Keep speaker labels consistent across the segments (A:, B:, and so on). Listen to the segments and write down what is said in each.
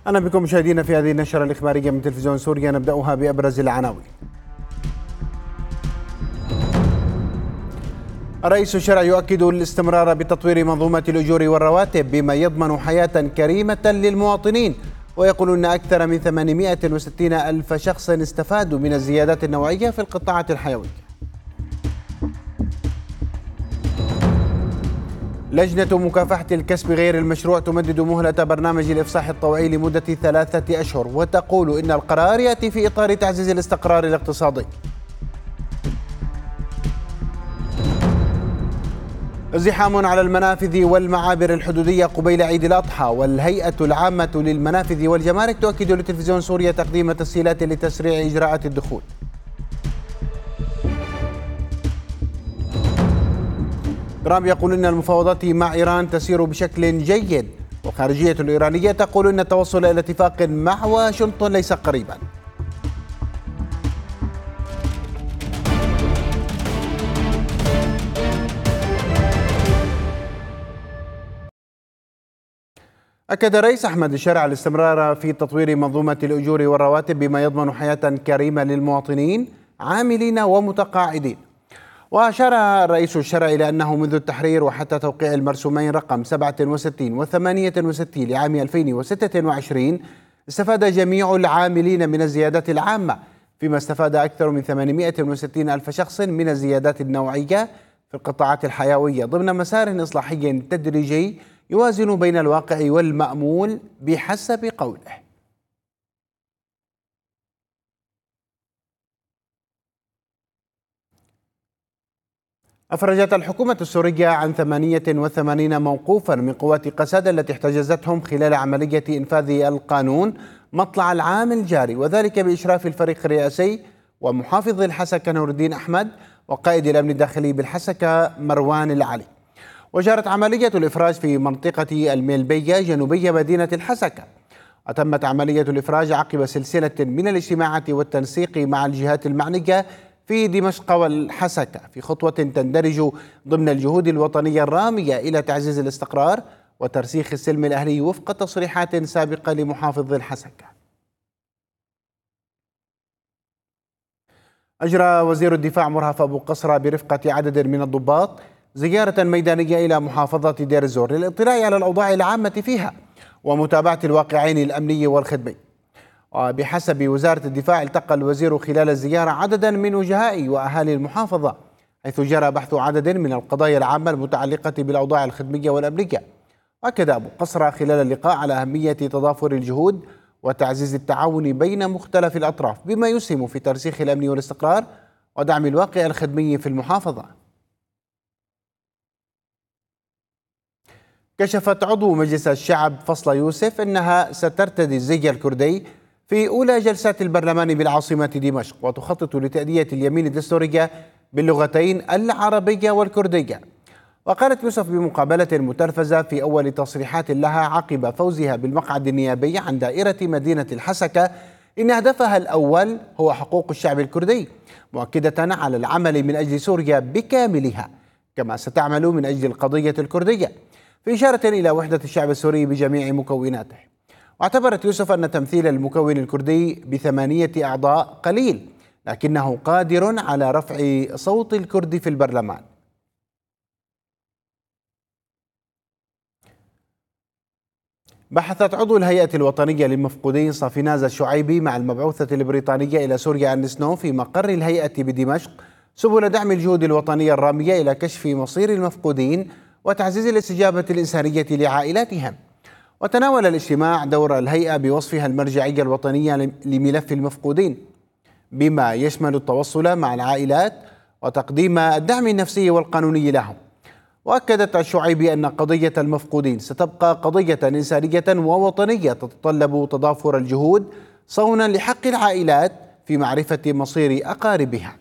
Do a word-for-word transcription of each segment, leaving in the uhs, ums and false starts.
A: أهلا بكم مشاهدينا في هذه النشرة الإخبارية من تلفزيون سوريا، نبدأها بأبرز العناوين. الرئيس الشرع يؤكد الاستمرار بتطوير منظومة الأجور والرواتب بما يضمن حياة كريمة للمواطنين، ويقول أن أكثر من ثمانمائة وستين ألف شخص استفادوا من الزيادات النوعية في القطاعات الحيوية. لجنة مكافحة الكسب غير المشروع تمدد مهلة برنامج الإفصاح الطوعي لمدة ثلاثة أشهر، وتقول إن القرار يأتي في إطار تعزيز الاستقرار الاقتصادي. ازدحام على المنافذ والمعابر الحدودية قبيل عيد الأضحى، والهيئة العامة للمنافذ والجمارك تؤكد لتلفزيون سوريا تقديم تسهيلات لتسريع إجراءات الدخول. ترامب يقول إن المفاوضات مع إيران تسير بشكل جيد، والخارجية الإيرانية تقول إن التوصل إلى اتفاق مع واشنطن ليس قريبا. أكد الرئيس أحمد الشرع الاستمرار في تطوير منظومة الأجور والرواتب بما يضمن حياة كريمة للمواطنين عاملين ومتقاعدين. وأشار الرئيس الشرع إلى أنه منذ التحرير وحتى توقيع المرسومين رقم سبعة وستين وثمانية وستين لعام ألفين وستة وعشرين استفاد جميع العاملين من الزيادات العامة، فيما استفاد أكثر من ثمانمائة وستين ألف شخص من الزيادات النوعية في القطاعات الحيوية ضمن مسار إصلاحي تدريجي يوازن بين الواقع والمأمول بحسب قوله. أفرجت الحكومة السورية عن ثمانية وثمانين موقوفا من قوات قساد التي احتجزتهم خلال عملية إنفاذ القانون مطلع العام الجاري، وذلك بإشراف الفريق الرئاسي ومحافظ الحسكة نور الدين أحمد وقائد الأمن الداخلي بالحسكة مروان العلي. وجرت عملية الإفراج في منطقة الميلبية جنوبية مدينة الحسكة، وتمت عملية الإفراج عقب سلسلة من الاجتماعات والتنسيق مع الجهات المعنية في دمشق والحسكة، في خطوة تندرج ضمن الجهود الوطنية الرامية إلى تعزيز الاستقرار وترسيخ السلم الأهلي وفق تصريحات سابقة لمحافظ الحسكة. أجرى وزير الدفاع مرهف أبو قصرة برفقة عدد من الضباط زيارة ميدانية إلى محافظة دير الزور للاطلاع على الأوضاع العامة فيها ومتابعة الواقعين الأمني والخدمي. وبحسب وزارة الدفاع التقى الوزير خلال الزيارة عددا من وجهاء وأهالي المحافظة، حيث جرى بحث عدد من القضايا العامة المتعلقة بالأوضاع الخدمية والأمنية. وأكد أبو قصرة خلال اللقاء على أهمية تضافر الجهود وتعزيز التعاون بين مختلف الأطراف بما يسهم في ترسيخ الأمن والاستقرار ودعم الواقع الخدمي في المحافظة. كشفت عضو مجلس الشعب فصل يوسف أنها سترتدي الزي الكردي في أولى جلسات البرلمان بالعاصمة دمشق، وتخطط لتأدية اليمين الدستورية باللغتين العربية والكردية. وقالت يوسف بمقابلة مترفزة في أول تصريحات لها عقب فوزها بالمقعد النيابي عن دائرة مدينة الحسكة إن هدفها الأول هو حقوق الشعب الكردي، مؤكدة على العمل من أجل سوريا بكاملها، كما ستعمل من أجل القضية الكردية، في إشارة إلى وحدة الشعب السوري بجميع مكوناته. واعتبرت يوسف أن تمثيل المكون الكردي بثمانية أعضاء قليل، لكنه قادر على رفع صوت الكرد في البرلمان. بحثت عضو الهيئة الوطنية للمفقودين صافيناز الشعيبي مع المبعوثة البريطانية إلى سوريا أن سنو في مقر الهيئة بدمشق سبل دعم الجهود الوطنية الرامية إلى كشف مصير المفقودين وتعزيز الاستجابة الإنسانية لعائلاتهم. وتناول الاجتماع دور الهيئة بوصفها المرجعية الوطنية لملف المفقودين، بما يشمل التوصل مع العائلات وتقديم الدعم النفسي والقانوني لهم. وأكدت الشعيبي أن قضية المفقودين ستبقى قضية إنسانية ووطنية تتطلب تضافر الجهود صونا لحق العائلات في معرفة مصير أقاربها.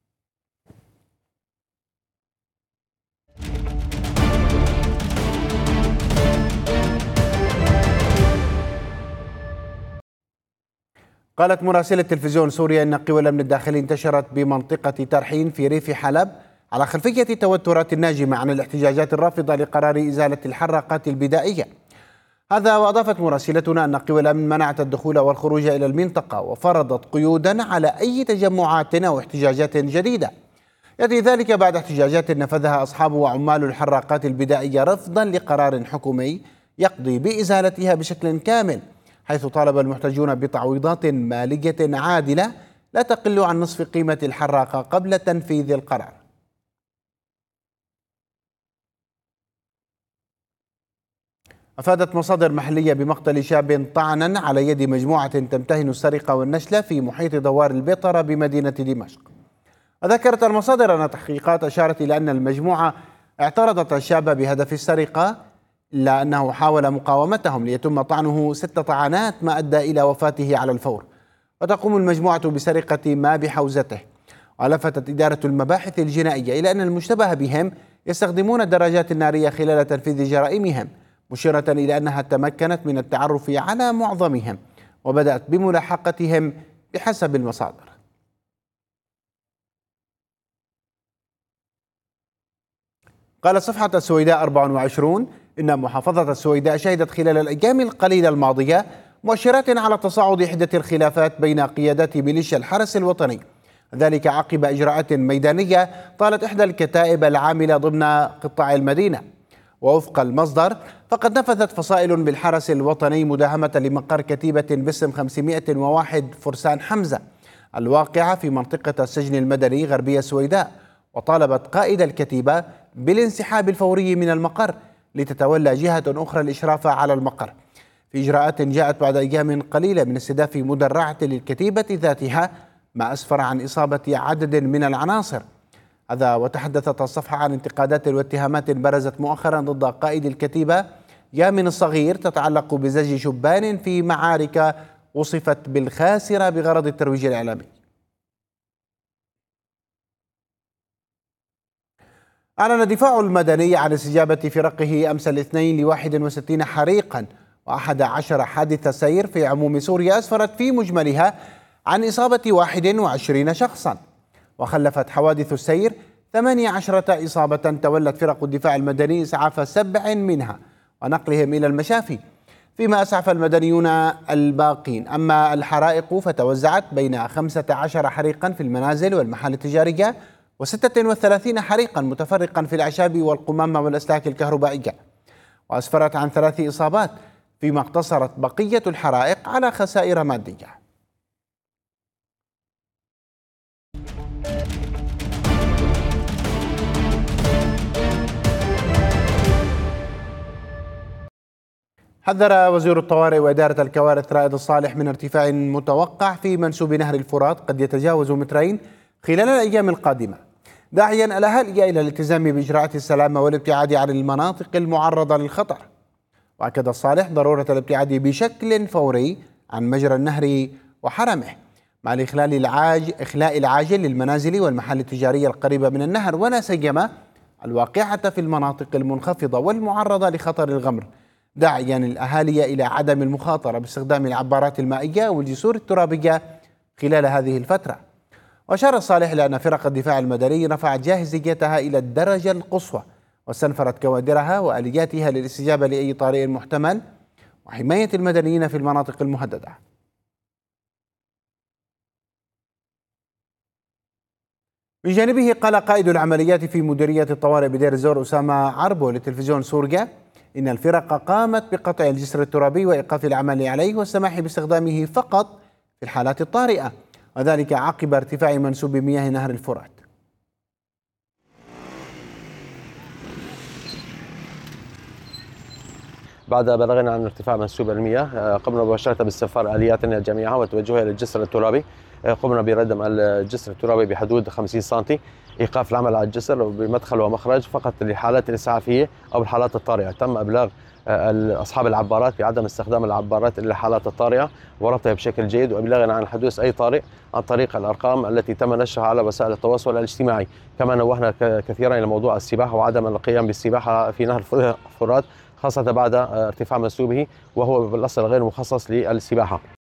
A: قالت مراسلة تلفزيون سوريا أن قوى الأمن الداخلي انتشرت بمنطقة ترحين في ريف حلب على خلفية التوترات الناجمة عن الاحتجاجات الرافضة لقرار إزالة الحراقات البدائية. هذا وأضافت مراسلتنا أن قوى الأمن منعت الدخول والخروج إلى المنطقة وفرضت قيودا على أي تجمعات أو احتجاجات جديدة. يأتي ذلك بعد احتجاجات نفذها أصحاب وعمال الحراقات البدائية رفضا لقرار حكومي يقضي بإزالتها بشكل كامل، حيث طالب المحتجون بتعويضات مالية عادلة لا تقل عن نصف قيمة الحراقة قبل تنفيذ القرار. أفادت مصادر محلية بمقتل شاب طعنا على يد مجموعة تمتهن السرقة والنشل في محيط دوار البيطرة بمدينة دمشق. وذكرت المصادر أن التحقيقات أشارت إلى أن المجموعة اعترضت الشاب بهدف السرقة، إلا أنه حاول مقاومتهم ليتم طعنه ست طعنات ما أدى إلى وفاته على الفور. وتقوم المجموعة بسرقة ما بحوزته. ولفتت إدارة المباحث الجنائية إلى أن المشتبه بهم يستخدمون الدراجات النارية خلال تنفيذ جرائمهم، مشيرة إلى أنها تمكنت من التعرف على معظمهم وبدأت بملاحقتهم بحسب المصادر. قال صفحة السويداء أربعة وعشرين إن محافظة السويداء شهدت خلال الأيام القليلة الماضية مؤشرات على تصاعد حدة الخلافات بين قيادات ميليشيا الحرس الوطني، ذلك عقب إجراءات ميدانية طالت إحدى الكتائب العاملة ضمن قطاع المدينة. ووفق المصدر فقد نفذت فصائل بالحرس الوطني مداهمة لمقر كتيبة باسم خمسمائة وواحد فرسان حمزة الواقعة في منطقة السجن المدني غربي السويداء، وطالبت قائد الكتيبة بالانسحاب الفوري من المقر لتتولى جهة أخرى الإشراف على المقر، في إجراءات جاءت بعد أيام قليلة من استهداف مدرعة للكتيبة ذاتها، ما أسفر عن إصابة عدد من العناصر. هذا وتحدثت الصفحة عن انتقادات واتهامات برزت مؤخرا ضد قائد الكتيبة يامن الصغير تتعلق بزج شبان في معارك وصفت بالخاسرة بغرض الترويج الإعلامي. أعلن الدفاع المدني عن استجابة فرقه أمس الاثنين لواحد وستين حريقا وأحد عشر حادث سير في عموم سوريا أسفرت في مجملها عن إصابة واحد وعشرين شخصا، وخلفت حوادث السير ثمانية عشرة إصابة تولت فرق الدفاع المدني إسعاف سبع منها ونقلهم إلى المشافي، فيما أسعف المدنيون الباقين. أما الحرائق فتوزعت بين خمسة عشر حريقا في المنازل والمحال التجارية وستة وثلاثين حريقا متفرقا في الأعشاب والقمامة والأسلاك الكهربائية، وأسفرت عن ثلاث إصابات، فيما اقتصرت بقية الحرائق على خسائر مادية. حذر وزير الطوارئ وإدارة الكوارث رائد الصالح من ارتفاع متوقع في منسوب نهر الفرات قد يتجاوز مترين خلال الأيام القادمة، داعيا الأهالي إلى الالتزام بإجراءات السلامة والابتعاد عن المناطق المعرضة للخطر. وأكد الصالح ضرورة الابتعاد بشكل فوري عن مجرى النهر وحرمه، مع الإخلال العاج إخلاء العاجل للمنازل والمحال التجارية القريبة من النهر، ولا سيما الواقعة في المناطق المنخفضة والمعرضة لخطر الغمر، داعيا الأهالي إلى عدم المخاطرة باستخدام العبارات المائية والجسور الترابية خلال هذه الفترة. وأشار الصالح إلى أن فرق الدفاع المدني رفعت جاهزيتها إلى الدرجة القصوى واستنفرت كوادرها وآلياتها للاستجابة لأي طارئ محتمل وحماية المدنيين في المناطق المهددة. من جانبه قال قائد العمليات في مديرية الطوارئ بدير الزور أسامة عربو لتلفزيون سوريا إن الفرق قامت بقطع الجسر الترابي وإيقاف العمل عليه والسماح باستخدامه فقط في الحالات الطارئة، وذلك عقب ارتفاع منسوب مياه نهر الفرات.
B: بعد بلغنا عن ارتفاع منسوب المياه قمنا مباشرة باستنفار آلياتنا جميعها وتوجهها إلى الجسر الترابي. قمنا بردم الجسر الترابي بحدود خمسين سنتي، إيقاف العمل على الجسر بمدخل ومخرج فقط للحالات الإسعافية أو الحالات الطارئة. تم إبلاغ أصحاب العبارات بعدم استخدام العبارات إلا الحالات الطارئة وربطها بشكل جيد، وإبلاغنا عن حدوث أي طارئ عن طريق الأرقام التي تم نشرها على وسائل التواصل الاجتماعي. كما نوهنا كثيرا إلى موضوع السباحة وعدم القيام بالسباحة في نهر الفرات خاصة بعد ارتفاع منسوبه، وهو بالأصل غير مخصص للسباحة.